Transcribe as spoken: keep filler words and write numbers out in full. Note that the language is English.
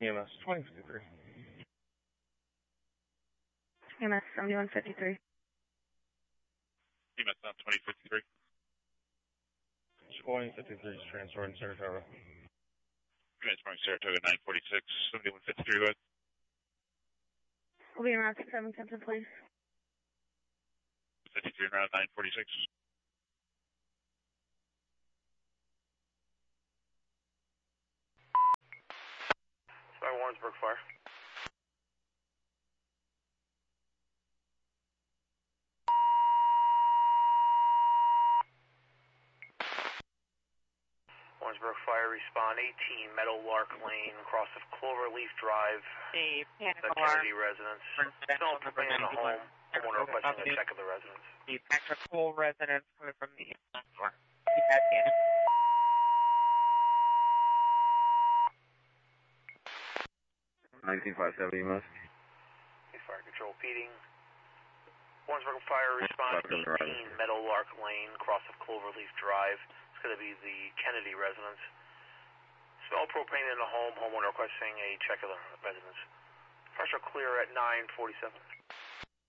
E M S twenty fifty-three. E M S seventy-one fifty-three. E M S now twenty fifty-three. twenty fifty-three is transferring Saratoga. Transferring Saratoga nine forty-six, seventy-one fifty-three, go ahead. We'll be around seven Kempton, please. fifty-three around nine forty-six. Sorry, Warrensburg Fire. Warrensburg Fire, respond eighteen Meadowlark Lane, cross of Cloverleaf Drive, The panic the alarm. Kennedy residence. Don't propane in the home. Someone requesting a check of the residence. The Patrick residence coming from the floor. Keep that in. nineteen five seventy E M S. Okay, fire control repeating. Warrensburg Fire, respond eighteen Meadowlark Lane, cross of Cloverleaf Drive. It's going to be the Kennedy residence. Smell propane in the home. Homeowner requesting a check of the residence. Pressure clear at nine forty-seven.